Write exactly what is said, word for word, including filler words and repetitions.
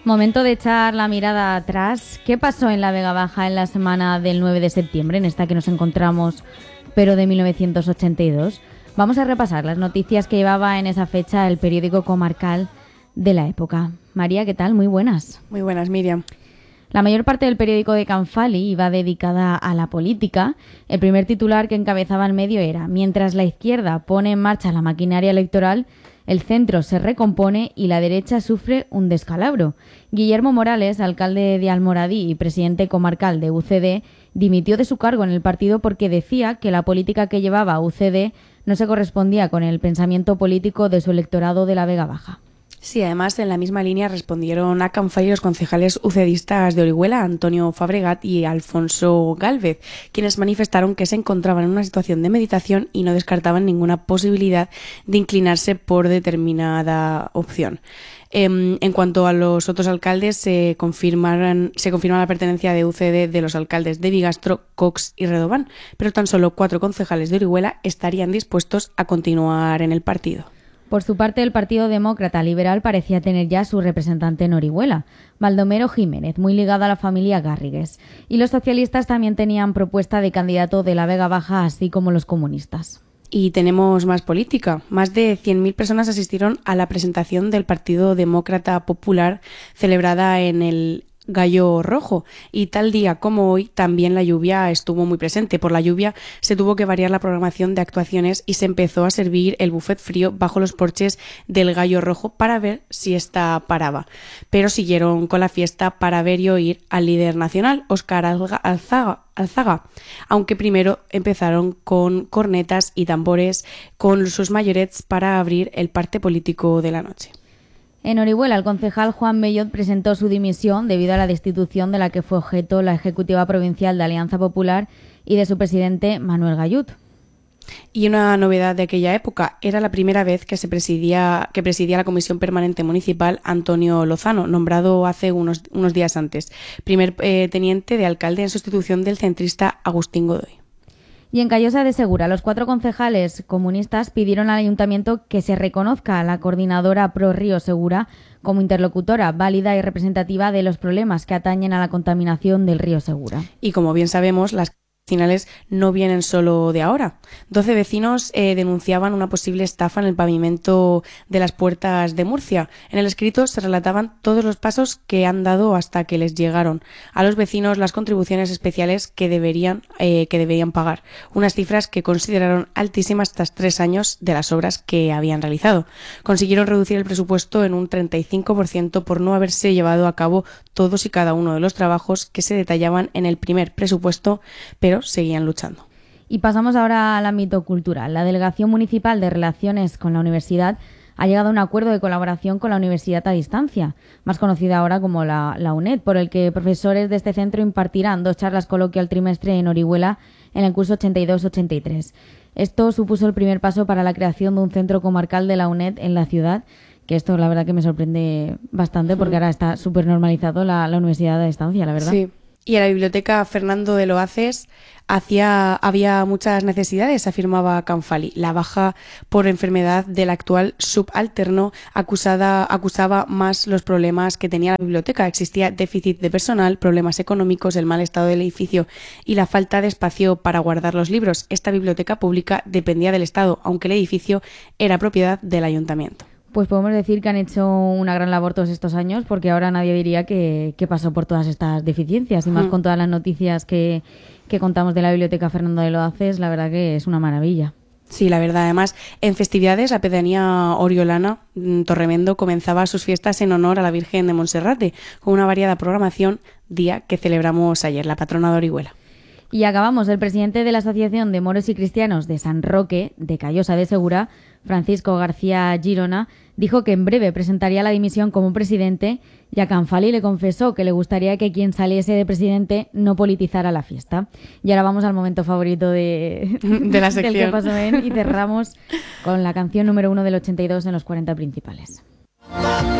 Momento de echar la mirada atrás. ¿Qué pasó en la Vega Baja en la semana del nueve de septiembre, en esta que nos encontramos, pero de mil novecientos ochenta y dos? Vamos a repasar las noticias que llevaba en esa fecha el periódico comarcal de la época. María, ¿qué tal? Muy buenas. Muy buenas, Miriam. La mayor parte del periódico de Canfali iba dedicada a la política. El primer titular que encabezaba el medio era: mientras la izquierda pone en marcha la maquinaria electoral, el centro se recompone y la derecha sufre un descalabro. Guillermo Morales, alcalde de Almoradí y presidente comarcal de U C D, dimitió de su cargo en el partido porque decía que la política que llevaba U C D no se correspondía con el pensamiento político de su electorado de la Vega Baja. Sí, además en la misma línea respondieron a Canfali los concejales ucedistas de Orihuela, Antonio Fabregat y Alfonso Gálvez, quienes manifestaron que se encontraban en una situación de meditación y no descartaban ninguna posibilidad de inclinarse por determinada opción. Eh, en cuanto a los otros alcaldes, se confirmaron, se confirma la pertenencia de U C D de los alcaldes de Bigastro, Cox y Redován, pero tan solo cuatro concejales de Orihuela estarían dispuestos a continuar en el partido. Por su parte, el Partido Demócrata Liberal parecía tener ya su representante en Orihuela, Baldomero Jiménez, muy ligado a la familia Garrigues. Y los socialistas también tenían propuesta de candidato de la Vega Baja, así como los comunistas. Y tenemos más política. Más de cien mil personas asistieron a la presentación del Partido Demócrata Popular celebrada en el Gallo Rojo, y tal día como hoy también la lluvia estuvo muy presente. Por la lluvia se tuvo que variar la programación de actuaciones y se empezó a servir el buffet frío bajo los porches del Gallo Rojo para ver si ésta paraba. Pero siguieron con la fiesta para ver y oír al líder nacional, Óscar Alzaga, Alzaga, aunque primero empezaron con cornetas y tambores con sus mayorets para abrir el parte político de la noche. En Orihuela, el concejal Juan Bellot presentó su dimisión debido a la destitución de la que fue objeto la Ejecutiva Provincial de Alianza Popular y de su presidente Manuel Gallut. Y una novedad de aquella época, era la primera vez que se presidía que presidía la Comisión Permanente Municipal Antonio Lozano, nombrado hace unos, unos días antes, primer eh, teniente de alcalde en sustitución del centrista Agustín Godoy. Y en Callosa de Segura, los cuatro concejales comunistas pidieron al ayuntamiento que se reconozca a la coordinadora Pro Río Segura como interlocutora válida y representativa de los problemas que atañen a la contaminación del río Segura. Y como bien sabemos, las vecinales no vienen solo de ahora. Doce vecinos eh, denunciaban una posible estafa en el pavimento de las puertas de Murcia. En el escrito se relataban todos los pasos que han dado hasta que les llegaron a los vecinos las contribuciones especiales que deberían, eh, que deberían pagar, unas cifras que consideraron altísimas tras tres años de las obras que habían realizado. Consiguieron reducir el presupuesto en un treinta y cinco por ciento por no haberse llevado a cabo todos y cada uno de los trabajos que se detallaban en el primer presupuesto, pero seguían luchando. Y pasamos ahora al ámbito cultural. La Delegación Municipal de Relaciones con la Universidad ha llegado a un acuerdo de colaboración con la Universidad a Distancia, más conocida ahora como la, la UNED, por el que profesores de este centro impartirán dos charlas coloquio al trimestre en Orihuela en el curso ochenta y dos ochenta y tres. Esto supuso el primer paso para la creación de un centro comarcal de la UNED en la ciudad, que esto la verdad que me sorprende bastante porque ahora está súper normalizado la, la Universidad a Distancia, la verdad. Sí. Y en la biblioteca Fernando de Loaces hacía, había muchas necesidades, afirmaba Canfali. La baja por enfermedad del actual subalterno acusada, acusaba más los problemas que tenía la biblioteca. Existía déficit de personal, problemas económicos, el mal estado del edificio y la falta de espacio para guardar los libros. Esta biblioteca pública dependía del Estado, aunque el edificio era propiedad del ayuntamiento. Pues podemos decir que han hecho una gran labor todos estos años, porque ahora nadie diría que, que pasó por todas estas deficiencias, y más con todas las noticias que, que contamos de la Biblioteca Fernando de Loaces. La verdad que es una maravilla. Sí, la verdad. Además, en festividades, la pedanía oriolana Torremendo comenzaba sus fiestas en honor a la Virgen de Monserrate, con una variada programación, día que celebramos ayer, la patrona de Orihuela. Y acabamos. El presidente de la Asociación de Moros y Cristianos de San Roque, de Callosa de Segura, Francisco García Girona, dijo que en breve presentaría la dimisión como presidente, y a Canfali le confesó que le gustaría que quien saliese de presidente no politizara la fiesta. Y ahora vamos al momento favorito de, de la sección. del que pasó en, y cerramos con la canción número uno del ochenta y dos en los cuarenta principales.